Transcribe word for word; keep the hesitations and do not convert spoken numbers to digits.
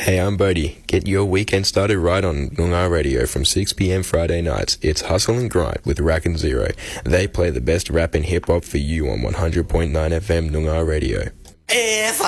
Hey, I'm Bodie. Get your weekend started right on Noongar Radio from six p.m. Friday nights. It's Hustle and Grind with Rack and Zero. They play the best rap and hip-hop for you on one hundred point nine F M Noongar Radio. If